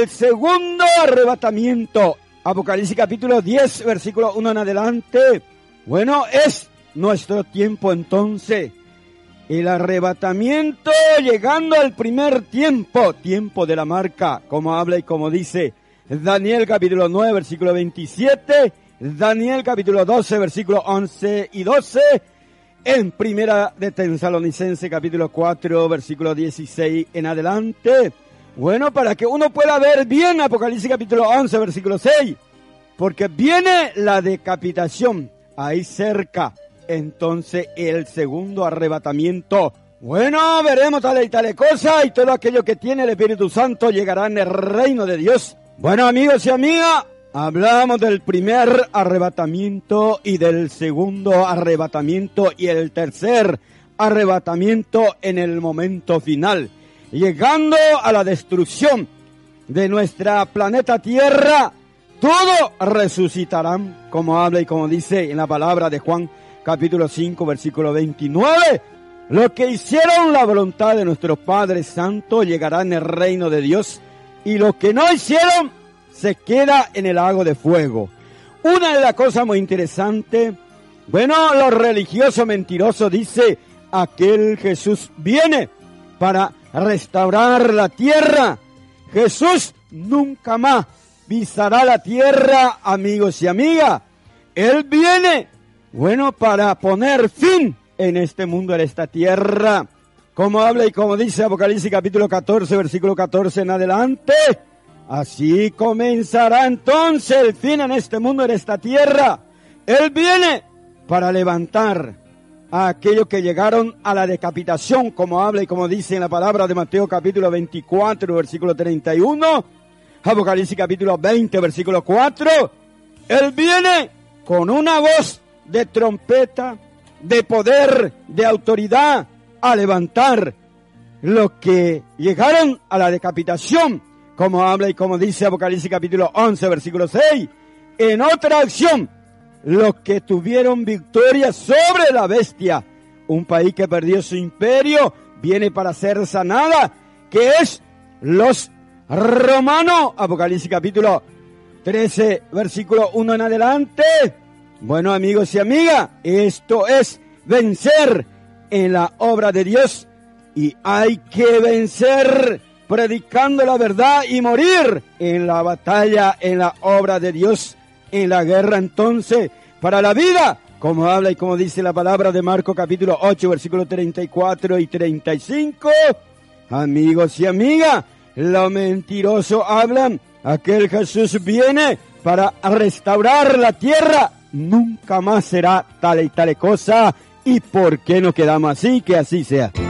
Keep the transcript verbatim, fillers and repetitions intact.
el segundo arrebatamiento. Apocalipsis capítulo diez, versículo uno en adelante. Bueno, es nuestro tiempo entonces. El arrebatamiento llegando al primer tiempo, tiempo de la marca, como habla y como dice Daniel capítulo nueve, versículo veintisiete, Daniel capítulo doce, versículo once y doce, en primera de Tesalonicenses capítulo cuatro, versículo dieciséis en adelante. Bueno, para que uno pueda ver bien Apocalipsis capítulo once, versículo seis, porque viene la decapitación ahí cerca. Entonces el segundo arrebatamiento. Bueno, veremos tal y tal cosa, y todo aquello que tiene el Espíritu Santo llegará en el reino de Dios. Bueno, amigos y amigas, hablamos del primer arrebatamiento y del segundo arrebatamiento y el tercer arrebatamiento en el momento final, llegando a la destrucción de nuestra planeta Tierra. Todos resucitarán, como habla y como dice en la palabra de Juan capítulo cinco, versículo veintinueve. Los que hicieron la voluntad de nuestro Padre Santo llegarán en el reino de Dios, y los que no hicieron se queda en el lago de fuego. Una de las cosas muy interesantes, bueno, los religiosos mentirosos dice, aquel Jesús viene para restaurar la tierra. Jesús nunca más pisará la tierra, amigos y amigas. Él viene, bueno, para poner fin en este mundo, en esta tierra. Como habla y como dice Apocalipsis capítulo catorce, versículo catorce en adelante. Así comenzará entonces el fin en este mundo, en esta tierra. Él viene para levantar a aquellos que llegaron a la decapitación, como habla y como dice en la palabra de Mateo capítulo veinticuatro, versículo treinta y uno. Apocalipsis capítulo veinte, versículo cuatro. Él viene con una voz de trompeta, de poder, de autoridad, a levantar los que llegaron a la decapitación, como habla y como dice Apocalipsis capítulo once, versículo seis. En otra acción, los que tuvieron victoria sobre la bestia, un país que perdió su imperio, viene para ser sanada, que es los romanos. Apocalipsis capítulo trece, versículo uno en adelante. Bueno, amigos y amigas, esto es vencer en la obra de Dios, y hay que vencer predicando la verdad y morir en la batalla, en la obra de Dios, en la guerra entonces para la vida, como habla y como dice la palabra de Marcos capítulo ocho, versículos treinta y cuatro y treinta y cinco. Amigos y amigas, los mentirosos hablan, aquel Jesús viene para restaurar la tierra, nunca más será tal y tal cosa. ¿Y por qué nos quedamos así? Que así sea.